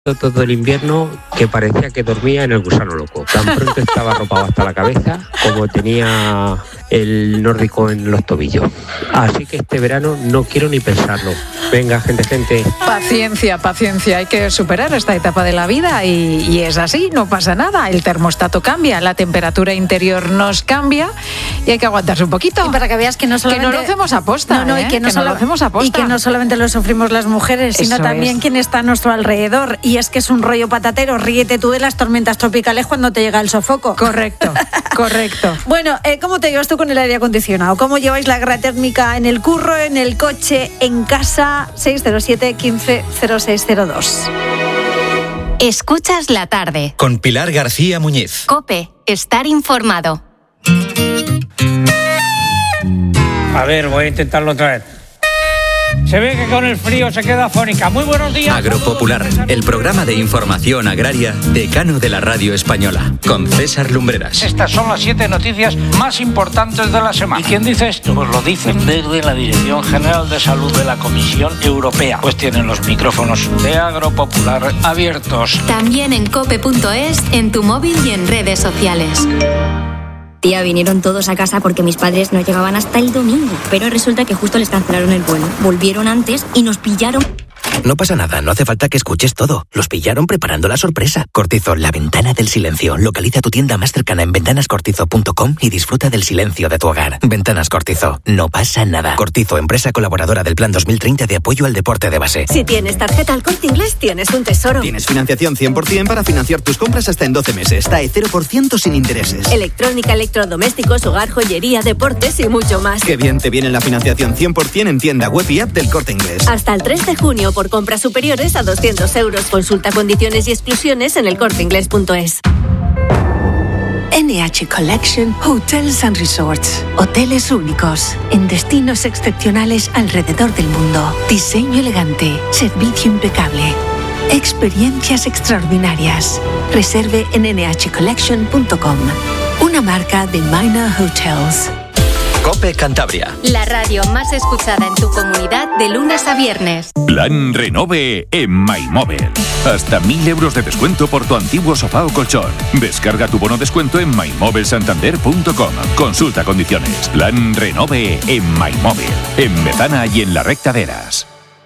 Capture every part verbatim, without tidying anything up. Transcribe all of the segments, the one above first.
todo el invierno que parecía que dormía en el gusano loco. Tan pronto estaba arropado hasta la cabeza como tenía el nórdico en los tobillos. Así que este verano no quiero ni pensarlo. Venga, gente, gente. Paciencia, paciencia. Hay que superar esta etapa de la vida y, y es así, no pasa nada. El termostato cambia, la temperatura interior nos cambia y hay que aguantarse un poquito. Y para que veas que no solamente... Que no lo hacemos aposta, no, no, ¿eh? y que no, que solo... no lo hacemos aposta. Y que no solamente lo sufrimos las mujeres, sino Eso también es. quien está a nuestro alrededor. Y es que es un rollo patatero. Ríete tú de las tormentas tropicales cuando te llega el sofoco. Correcto, correcto. Bueno, eh, ¿cómo te llevas tú con el aire acondicionado? ¿Cómo lleváis la guerra térmica en el curro, en el coche, en casa? seis cero siete, quince, cero seis cero dos. Escuchas la tarde. Con Pilar García Muñiz. COPE, estar informado. A ver, voy a intentarlo otra vez. Se ve que con el frío se queda afónica. Muy buenos días. Agropopular, el programa de información agraria decano de la radio española, con César Lumbreras. Estas son las siete noticias más importantes de la semana. ¿Y quién dice esto? Pues lo dicen desde la Dirección General de Salud de la Comisión Europea. Pues tienen los micrófonos de Agropopular abiertos. También en cope punto es, en tu móvil y en redes sociales. Tía, vinieron todos a casa porque mis padres no llegaban hasta el domingo. Pero resulta que justo les cancelaron el vuelo. Volvieron antes y nos pillaron... No pasa nada, no hace falta que escuches todo. Los pillaron preparando la sorpresa. Cortizo, la ventana del silencio. Localiza tu tienda más cercana en ventanas cortizo punto com y disfruta del silencio de tu hogar. Ventanas Cortizo, no pasa nada. Cortizo, empresa colaboradora del Plan dos mil treinta de apoyo al deporte de base. Si tienes tarjeta Al Corte Inglés, tienes un tesoro. Tienes financiación cien por ciento para financiar tus compras hasta en doce meses. T A E cero por ciento sin intereses. Electrónica, electrodomésticos, hogar, joyería, deportes y mucho más. Qué bien te viene la financiación cien por ciento en tienda web y app del Corte Inglés. Hasta el tres de junio por compras superiores a doscientos euros. Consulta condiciones y exclusiones en el corte inglés punto es. N H Collection Hotels and Resorts. Hoteles únicos en destinos excepcionales alrededor del mundo. Diseño elegante, servicio impecable, experiencias extraordinarias. Reserve en ene hache collection punto com. Una marca de Minor Hotels. COPE Cantabria. La radio más escuchada en tu comunidad de lunes a viernes. Plan Renove en MyMóvil. Hasta mil euros de descuento por tu antiguo sofá o colchón. Descarga tu bono descuento en my móvil santander punto com. Consulta condiciones. Plan Renove en MyMóvil. En Bezana y en la Recta de Eras.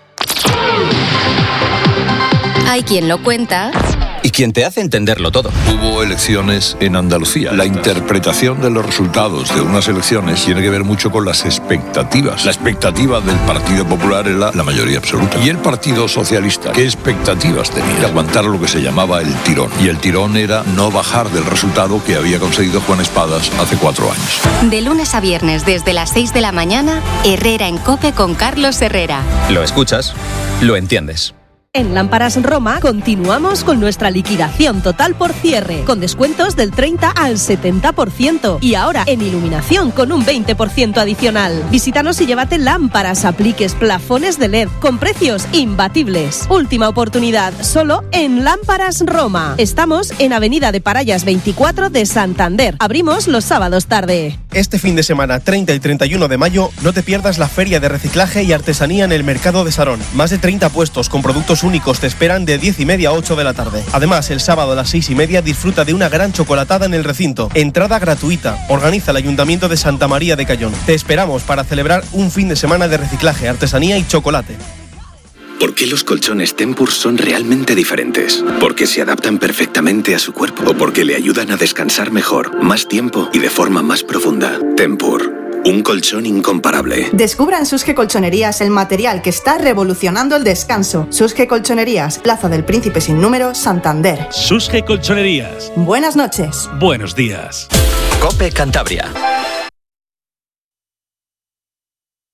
Hay quien lo cuenta y quien te hace entenderlo todo. Hubo elecciones en Andalucía. La interpretación de los resultados de unas elecciones tiene que ver mucho con las expectativas. La expectativa del Partido Popular era la mayoría absoluta. Y el Partido Socialista, ¿qué expectativas tenía? De aguantar lo que se llamaba el tirón. Y el tirón era no bajar del resultado que había conseguido Juan Espadas hace cuatro años. De lunes a viernes desde las seis de la mañana, Herrera en COPE con Carlos Herrera. Lo escuchas, lo entiendes. En Lámparas Roma continuamos con nuestra liquidación total por cierre, con descuentos del treinta al setenta por ciento y ahora en iluminación con un veinte por ciento adicional. Visítanos y llévate lámparas, apliques, plafones de L E D con precios imbatibles. Última oportunidad, solo en Lámparas Roma. Estamos en Avenida de Parayas veinticuatro de Santander. Abrimos los sábados tarde. Este fin de semana, treinta y treinta y uno de mayo, no te pierdas la Feria de Reciclaje y Artesanía en el Mercado de Sarón. Más de treinta puestos con productos únicos te esperan de diez y media a ocho de la tarde. Además, el sábado a las seis y media disfruta de una gran chocolatada en el recinto. Entrada gratuita. Organiza el Ayuntamiento de Santa María de Cayón. Te esperamos para celebrar un fin de semana de reciclaje, artesanía y chocolate. ¿Por qué los colchones Tempur son realmente diferentes? Porque se adaptan perfectamente a su cuerpo o porque le ayudan a descansar mejor, más tiempo y de forma más profunda. Tempur, un colchón incomparable. Descubra en Susge Colchonerías el material que está revolucionando el descanso. Susge Colchonerías, Plaza del Príncipe sin número, Santander. Susge Colchonerías. Buenas noches. Buenos días. COPE Cantabria.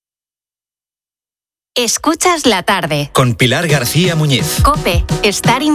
Escuchas la tarde. Con Pilar García Muñiz. COPE, estar